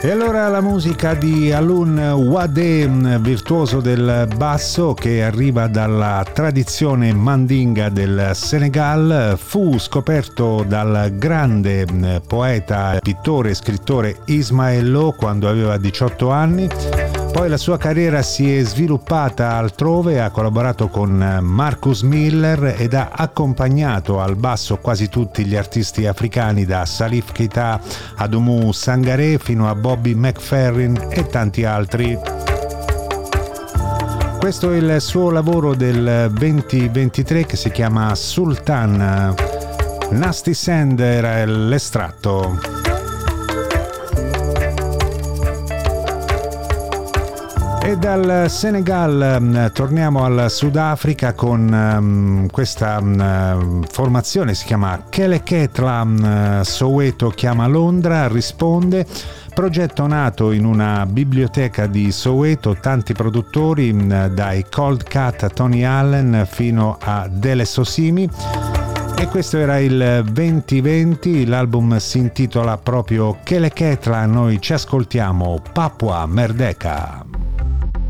E allora la musica di Alun Wade, virtuoso del basso che arriva dalla tradizione mandinga del Senegal, fu scoperto dal grande poeta, pittore e scrittore Ismaël Lo quando aveva 18 anni. Poi la sua carriera si è sviluppata altrove, ha collaborato con Marcus Miller ed ha accompagnato al basso quasi tutti gli artisti africani, da Salif Keita ad Oumou Sangaré fino a Bobby McFerrin e tanti altri. Questo è il suo lavoro del 2023 che si chiama Sultan. Nasty Sand era l'estratto. E dal Senegal torniamo al Sudafrica con questa formazione, si chiama Keleketla Soweto chiama Londra, risponde. Progetto nato in una biblioteca di Soweto, tanti produttori, dai Cold Cut a Tony Allen fino a Dele Sosimi. E questo era il 2020, l'album si intitola proprio Keleketla, noi ci ascoltiamo Papua Merdeka.